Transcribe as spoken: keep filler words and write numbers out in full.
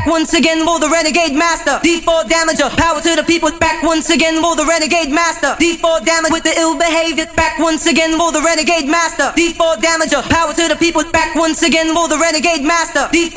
back once again for the renegade master. D four damager, power to the people, back once again for the renegade master. D four damage with the ill behavior, back once again for the renegade master. D four damager, power to the people, back once again for the renegade master. D four